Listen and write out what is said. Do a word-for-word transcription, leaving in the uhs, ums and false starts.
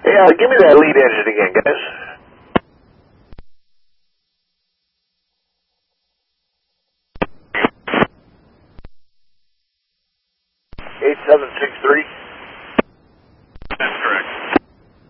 Hey, uh, give me that lead engine again, guys. eight seven six three.